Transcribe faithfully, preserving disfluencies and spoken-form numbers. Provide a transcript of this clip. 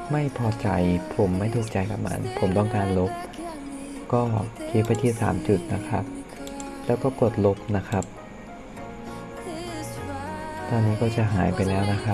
ไม่พอใจผมไม่ถูกใจกับมันผมต้องการลบก็คลิกไปที่สามจุดนะครับแล้วก็กดลบนะครับตอนนี้ก็จะหายไปแล้วนะครับ